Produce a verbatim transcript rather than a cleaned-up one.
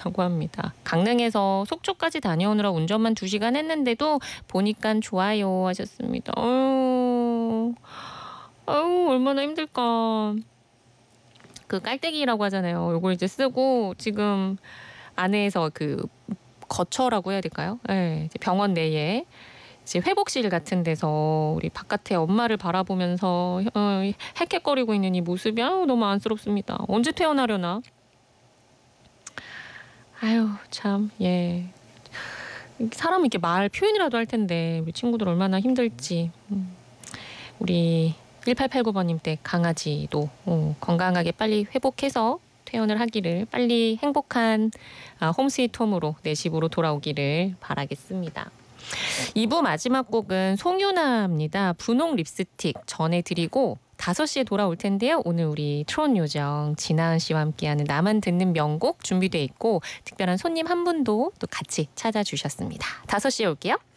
좋다고 합니다. 강릉에서 속초까지 다녀오느라 운전만 두 시간 했는데도 보니까 좋아요 하셨습니다. 어유, 아유 얼마나 힘들까. 그 깔때기라고 하잖아요. 요걸 이제 쓰고 지금 안에서 그 거처라고 해야 될까요? 네, 병원 내에 이제 회복실 같은 데서 우리 바깥에 엄마를 바라보면서 어, 헥헥거리고 있는 이 모습이 아유, 너무 안쓰럽습니다. 언제 퇴원하려나? 아유 참 예. 사람은 이렇게 말 표현이라도 할 텐데 우리 친구들 얼마나 힘들지. 음. 우리 일팔팔구 번님 댁 강아지도 어, 건강하게 빨리 회복해서 퇴원을 하기를, 빨리 행복한 아, 홈스위트홈으로 내 집으로 돌아오기를 바라겠습니다. 이 부 마지막 곡은 송유나입니다. 분홍 립스틱 전해드리고 다섯 시에 돌아올 텐데요. 오늘 우리 트롯 요정 진아은 씨와 함께하는 나만 듣는 명곡 준비돼 있고 특별한 손님 한 분도 또 같이 찾아주셨습니다. 다섯 시에 올게요.